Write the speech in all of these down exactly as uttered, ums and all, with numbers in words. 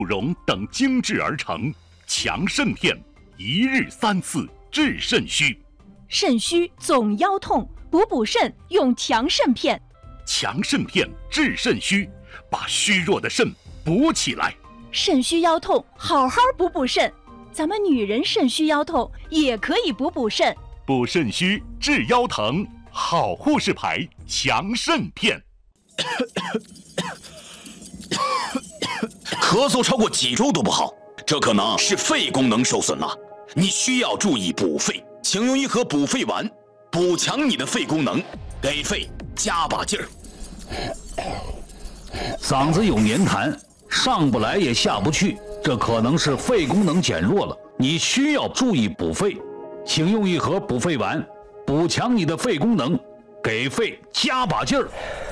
蓉等精制而成，强肾片，一日三次治肾虚。 肾虚总腰痛，补补肾用强肾片。 强肾片治肾虚，把虚弱的肾补起来。 肾虚腰痛，好好补补肾。咱们女人肾虚腰痛也可以补补肾。 补肾虚治腰疼，好护士牌强肾片。 咳嗽超过几周都不好，这可能是肺功能受损了，你需要注意补肺。请用一盒补肺丸，补强你的肺功能，给肺加把劲儿。 嗓子有黏痰，上不来也下不去，这可能是肺功能减弱了，你需要注意补肺。请用一盒补肺丸，补强你的肺功能，给肺加把劲儿。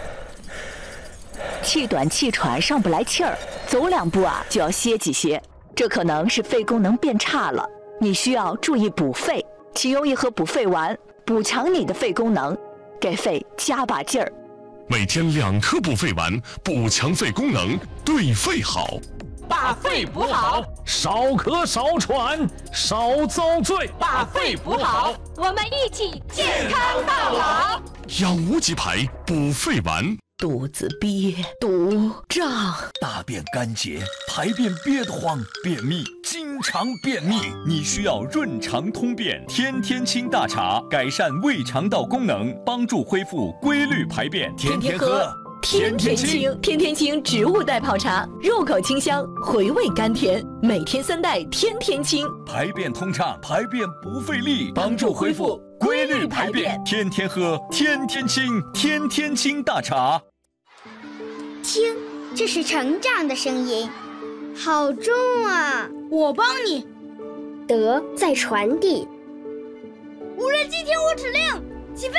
气短气喘，上不来气儿，走两步啊就要歇几歇，这可能是肺功能变差了，你需要注意补肺。请用一盒补肺丸，补强你的肺功能，给肺加把劲儿。 每天两颗补肺丸，补强肺功能，对肺好。 把肺补好， 少咳少喘，少遭罪。 把肺补好， 我们一起健康到老。 养无极牌补肺丸。 肚子憋、肚胀， 大便干结，排便憋得慌，便秘，经常便秘，你需要润肠通便天天清大茶，改善胃肠道功能，帮助恢复规律排便。天天喝， 天天清，天天清植物代泡茶，入口清香，回味甘甜，每天三袋，天天清， 排便通畅，排便不费力，帮助恢复规律排便。天天喝，天天清，天天清大茶。 听，这是成长的声音，好重啊！ 我帮你。 德在传递。 无人机听我指令，起飞。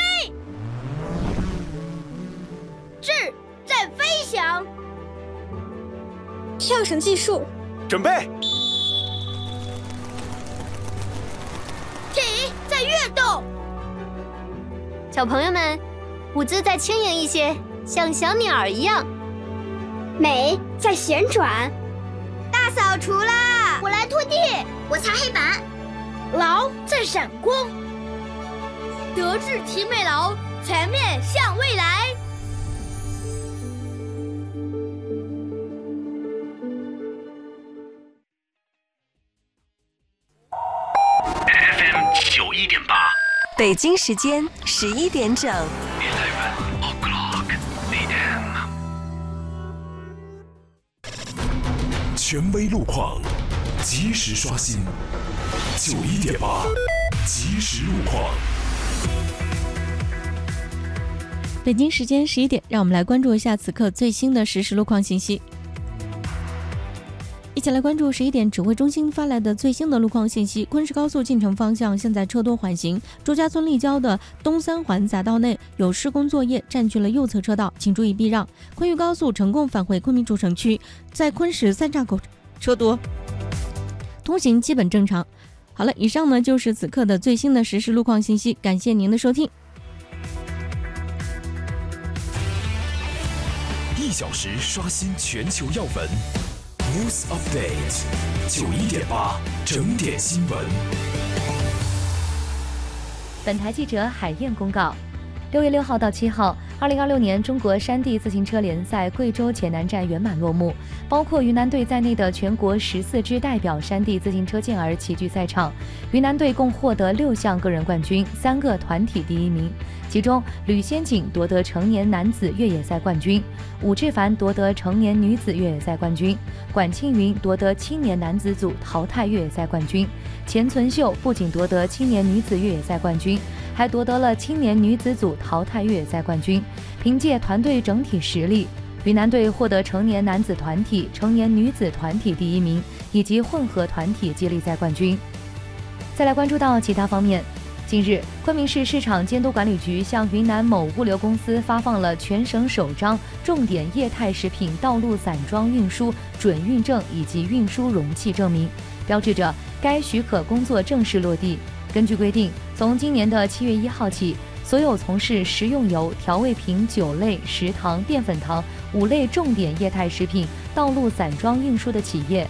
智在飞翔。 跳绳计数。 准备。 体在跃动。 小朋友们，舞姿再轻盈一些，像小鸟一样。 美在旋转。 大扫除啦！ 我来拖地，我擦黑板。 劳在闪光。德智体美劳，全面向未来。 F M 九一点八， 北京时间十一点整。 权威路况，及时刷新。九一点八，即时路况。 北京时间十一点，让我们来关注一下此刻最新的实时路况信息。一起来关注十一点指挥中心发来的最新的路况信息。昆石高速进城方向现在车多缓行，朱家村立交的东三环匝道内有施工作业，占据了右侧车道，请注意避让。昆渝高速成功返回昆明主城区，在昆石三岔口车多，通行基本正常。好了，以上呢就是此刻的最新的实时路况信息，感谢您的收听。 一小时刷新全球要闻。News Update， 九一点八整点新闻。 本台记者海燕公告：六月六号到七号，二零二六年中国山地自行车联赛贵州黔南站圆满落幕，包括云南队在内的全国十四支代表山地自行车健儿齐聚赛场。云南队共获得六项个人冠军，三个团体第一名。其中，吕先景夺得成年男子越野赛冠军，武志凡夺得成年女子越野赛冠军，管庆云夺得青年男子组淘汰越野赛冠军。钱存秀不仅夺得青年女子越野赛冠军，还夺得了青年女子组淘汰越野赛冠军。凭借团队整体实力，云南队获得成年男子团体、成年女子团体第一名，以及混合团体接力赛冠军。再来关注到其他方面。近日，昆明市市场监督管理局向云南某物流公司发放了全省首张重点液态食品道路散装运输准运证以及运输容器证明，标志着该许可工作正式落地。根据规定，从今年的七月一号起，所有从事食用油、调味品、酒类、食糖、淀粉糖五类重点液态食品道路散装运输的企业